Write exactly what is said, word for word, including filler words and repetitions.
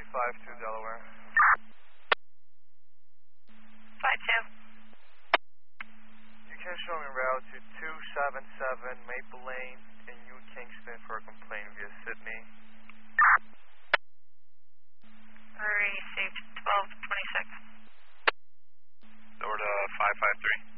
five two Delaware. five two. You can show me route to two seven seven Maple Lane in New Kingston for a complaint via Sydney. Received twelve twenty-six. Over to five five three.